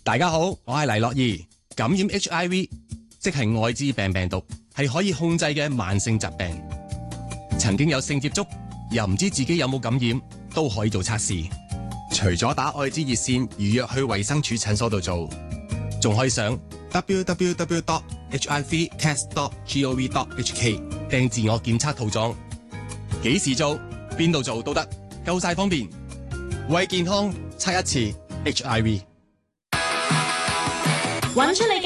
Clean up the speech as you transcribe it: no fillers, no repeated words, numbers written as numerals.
大家好，我係黎樂兒。感染 HIV 即係愛滋病毒，係可以控制嘅慢性疾病。曾經有性接觸又唔知自己有冇感染，都可以做測試。除咗打愛滋熱線預約去衛生署診所度做，仲可以上 www.hivtest.gov.hk 訂自我檢測套裝。幾時做，邊度做都得，夠晒方便。為健康測一次 HIV。 揾出你嘅